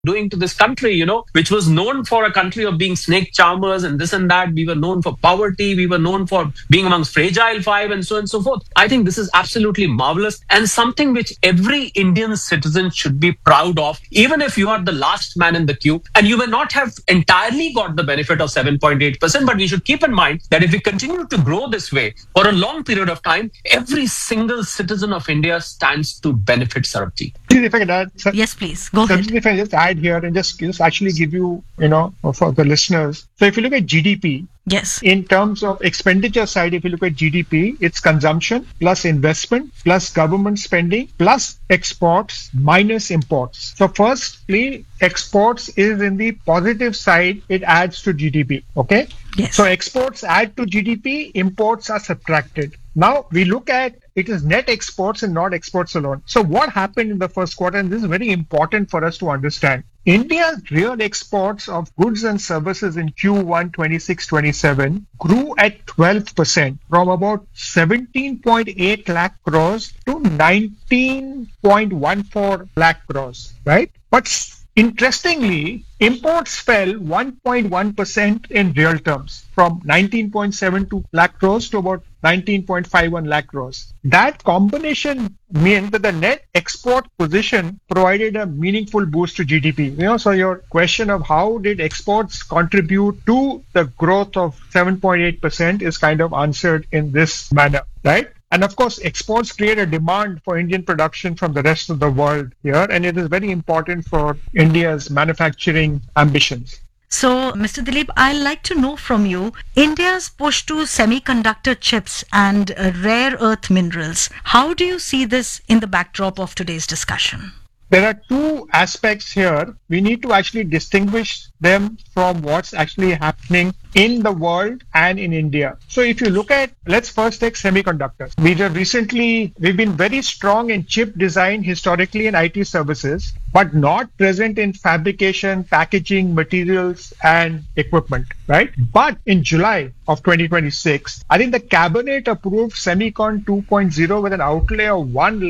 doing to this country, which was known for a country of being snake charmers and this and that. We were known for poverty. We were known for being amongst fragile five and so on and so forth. I think this is absolutely marvelous and something which every Indian citizen should be proud of, even if you are the last man in the queue and you may not have entirely got the benefit of 7.8%. But we should keep in mind that if we continue to grow this way for a long period of time, every single citizen of India stands to benefit, Sarabji. If I can add, yes, please go ahead. If I just add here and just actually give you, for the listeners. So if you look at GDP, yes, in terms of expenditure side, if you look at GDP, it's consumption plus investment plus government spending plus exports minus imports. So firstly, exports is in the positive side. It adds to GDP. Okay. Yes. So exports add to GDP, imports are subtracted. Now we look at it is net exports and not exports alone. So what happened in the first quarter, and this is very important for us to understand. India's real exports of goods and services in Q1 26-27 grew at 12% from about 17.8 lakh crores to 19.14 lakh crores, right? But interestingly, imports fell 1.1% in real terms from 19.72 lakh crores to about 19.51 lakh crores. That combination meant that the net export position provided a meaningful boost to GDP. So your question of how did exports contribute to the growth of 7.8% is kind of answered in this manner, right? And of course, exports create a demand for Indian production from the rest of the world here, and it is very important for India's manufacturing ambitions. So, Mr. Dilip, I'd like to know from you, India's push to semiconductor chips and rare earth minerals. How do you see this in the backdrop of today's discussion? There are two aspects here. We need to actually distinguish them from what's actually happening in the world and in India. So if you look at, let's first take semiconductors. We've been very strong in chip design historically in IT services, but not present in fabrication, packaging, materials, and equipment, right? But in July of 2026, I think the cabinet approved Semicon 2.0 with an outlay of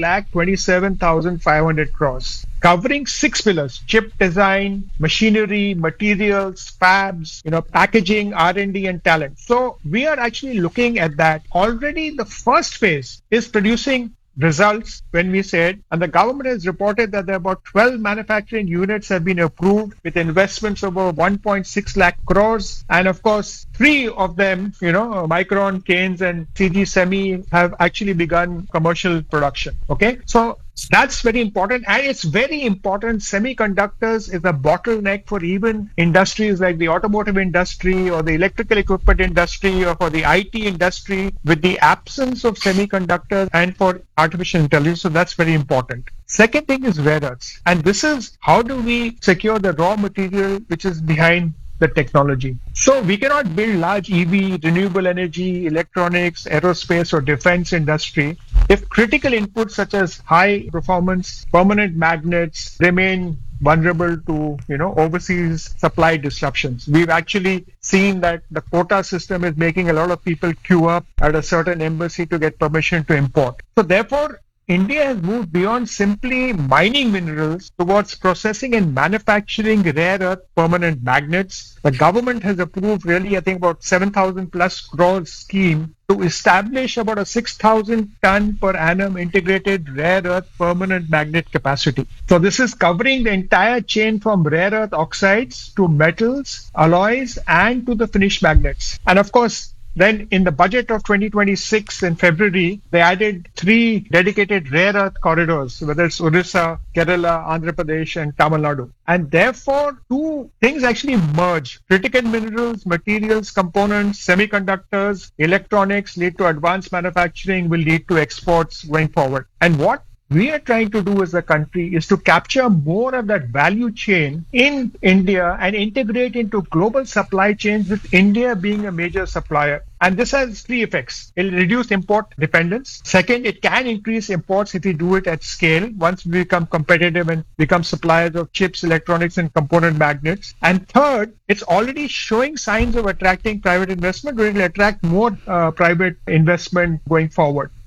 1,27,500 crores, covering 6 pillars: chip design, machinery, materials, fabs, packaging, R&D, and talent. So we are actually looking at that. Already the first phase is producing results when we said, and the government has reported that there are about 12 manufacturing units have been approved with investments of over 1.6 lakh crores. And of course, 3 of them, Micron, Keynes, and CG Semi have actually begun commercial production. Okay. So that's very important. And it's very important. Semiconductors is a bottleneck for even industries like the automotive industry or the electrical equipment industry or for the IT industry with the absence of semiconductors and for artificial intelligence. So that's very important. Second thing is rare earths. And this is how do we secure the raw material which is behind the technology. So we cannot build large EV, renewable energy, electronics, aerospace or defense industry if critical inputs such as high performance permanent magnets remain vulnerable to overseas supply disruptions. We've actually seen that the quota system is making a lot of people queue up at a certain embassy to get permission to import. So therefore, India has moved beyond simply mining minerals towards processing and manufacturing rare earth permanent magnets. The government has approved really, I think, about 7,000 plus crores scheme to establish about a 6,000 ton per annum integrated rare earth permanent magnet capacity. So this is covering the entire chain from rare earth oxides to metals, alloys, and to the finished magnets. And of course, then in the budget of 2026 in February, they added 3 dedicated rare earth corridors, whether it's Orissa, Kerala, Andhra Pradesh, and Tamil Nadu. And therefore, 2 things actually merge. Critical minerals, materials, components, semiconductors, electronics lead to advanced manufacturing, will lead to exports going forward. And what we are trying to do as a country is to capture more of that value chain in India and integrate into global supply chains with India being a major supplier. And this has 3 effects. It will reduce import dependence. Second, it can increase imports if we do it at scale once we become competitive and become suppliers of chips, electronics, and component magnets. And third, it's already showing signs of attracting private investment. We will attract more private investment going forward.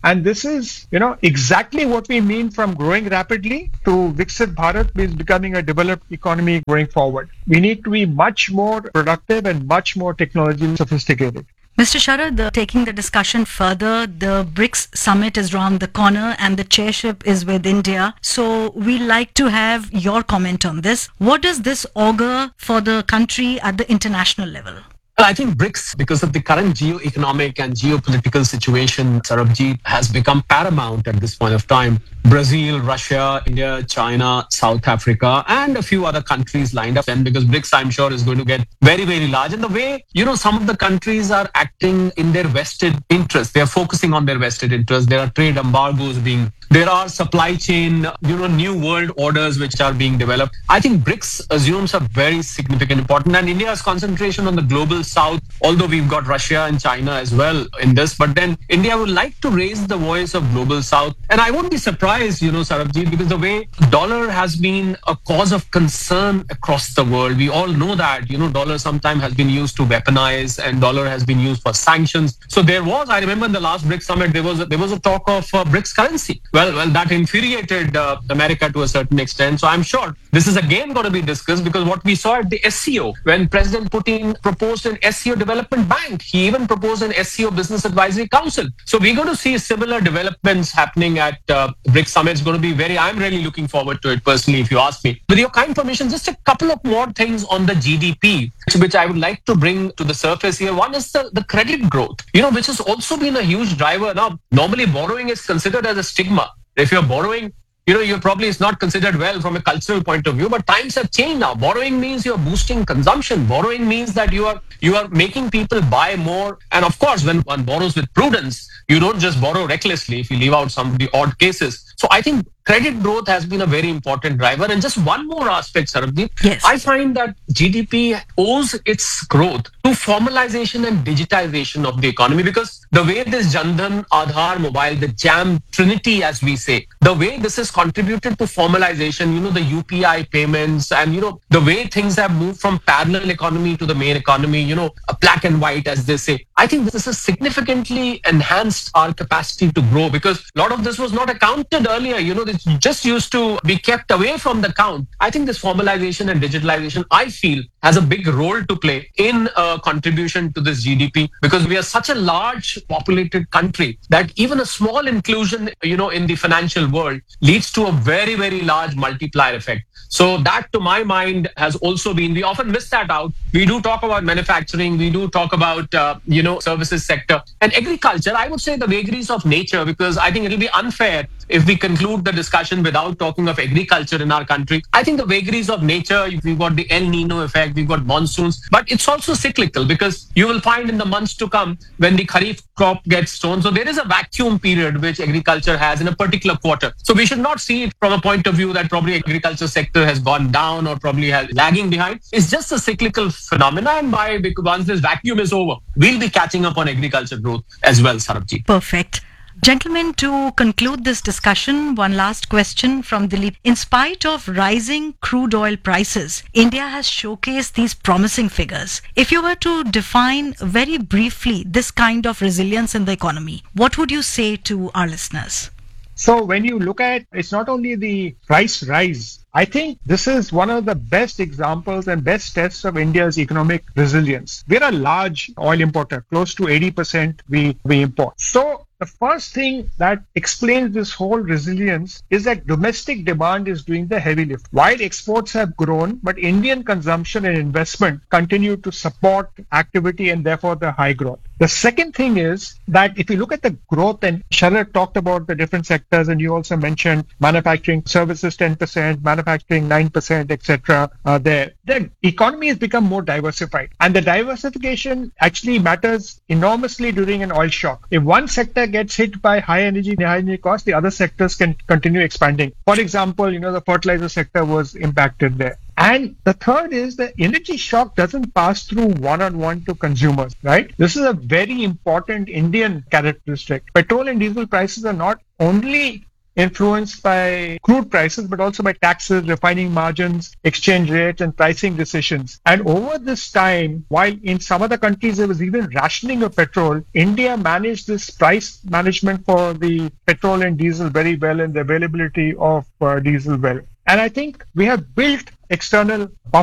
And this is, exactly what we mean from growing rapidly to Viksit Bharat means becoming a developed economy going forward. We need to be much more productive and much more technologically sophisticated. Mr. Sharad, taking the discussion further, the BRICS summit is around the corner and the chairship is with India. So we'd like to have your comment on this. What does this augur for the country at the international level? I think BRICS, because of the current geo-economic and geopolitical situation, Sarabjit, has become paramount at this point of time. Brazil, Russia, India, China, South Africa, and a few other countries lined up. And because BRICS, I'm sure, is going to get very, very large. And the way, some of the countries are acting in their vested interests. They're focusing on their vested interests. There are trade embargoes there are supply chain, new world orders which are being developed. I think BRICS assumes a very significant importance. And India's concentration on the global south, although we've got Russia and China as well in this, but then India would like to raise the voice of global south. And I won't be surprised, Sarabjit, because the way dollar has been a cause of concern across the world. We all know that, dollar sometimes has been used to weaponize and dollar has been used for sanctions. So I remember in the last BRICS summit, there was a talk of BRICS currency. Well, that infuriated America to a certain extent. So I'm sure this is again going to be discussed because what we saw at the SCO, when President Putin proposed an SCO development bank, he even proposed an SCO business advisory council. So we're going to see similar developments happening at BRICS summit. It's going to be I'm really looking forward to it personally, if you ask me. With your kind permission, just a couple of more things on the GDP, which I would like to bring to the surface here. One is the credit growth, which has also been a huge driver. Now, normally borrowing is considered as a stigma. If you're borrowing, it's not considered well from a cultural point of view, but times have changed now. Borrowing means you're boosting consumption. Borrowing means that you are making people buy more. And of course, when one borrows with prudence, you don't just borrow recklessly if you leave out some of the odd cases. So I think credit growth has been a very important driver. And just one more aspect, Sarabjit. Yes. I find that GDP owes its growth to formalization and digitization of the economy, because the way this Jan Dhan, Aadhaar, Mobile, the JAM Trinity, as we say, the way this has contributed to formalization, the UPI payments and, the way things have moved from parallel economy to the main economy, a black and white, as they say. I think this has significantly enhanced our capacity to grow, because a lot of this was not accounted earlier. It just used to be kept away from the count. I think this formalization and digitalization, I feel, has a big role to play in contribution to this GDP, because we are such a large populated country that even a small inclusion, in the financial world leads to a very, very large multiplier effect. So that, to my mind, has also been, we often miss that out. We do talk about manufacturing, we do talk about, services sector and agriculture. I would say the vagaries of nature, because I think it'll be unfair if we conclude the discussion without talking of agriculture in our country. I think the vagaries of nature, we've got the El Nino effect, we've got monsoons, but it's also cyclical, because you will find in the months to come when the Kharif crop gets sown. So there is a vacuum period which agriculture has in a particular quarter. So we should not see it from a point of view that probably agriculture sector has gone down or probably has lagging behind. It's just a cyclical phenomenon. Because once this vacuum is over, we'll be catching up on agriculture growth as well, Sarabjit. Perfect. Gentlemen, to conclude this discussion, one last question from Dilip. In spite of rising crude oil prices, India has showcased these promising figures. If you were to define very briefly this kind of resilience in the economy, what would you say to our listeners? So when you look at, it's not only the price rise, I think this is one of the best examples and best tests of India's economic resilience. We're a large oil importer, close to 80% we import. So the first thing that explains this whole resilience is that domestic demand is doing the heavy lift. While exports have grown, but Indian consumption and investment continue to support activity and therefore the high growth. The second thing is that if you look at the growth, and Sharad talked about the different sectors, and you also mentioned manufacturing, services 10%, manufacturing 9%, etc. The economy has become more diversified, and the diversification actually matters enormously during an oil shock. If one sector gets hit by high energy costs, the other sectors can continue expanding. For example, the fertilizer sector was impacted there. And the third is the energy shock doesn't pass through one-on-one to consumers, right? This is a very important Indian characteristic. Petrol and diesel prices are not only influenced by crude prices, but also by taxes, refining margins, exchange rates, and pricing decisions. And over this time, while in some other countries there was even rationing of petrol, India managed this price management for the petrol and diesel very well, and the availability of diesel well. And I think we have built external